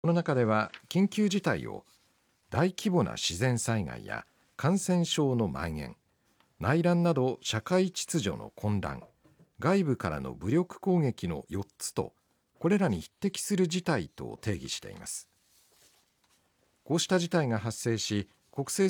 この中では緊急事態を大規模な自然災害や感染症の蔓延、内乱など社会秩序の混乱、外部からの武力攻撃の4つと、これらに匹敵する事態と定義しています。こうした事態が発生し、国政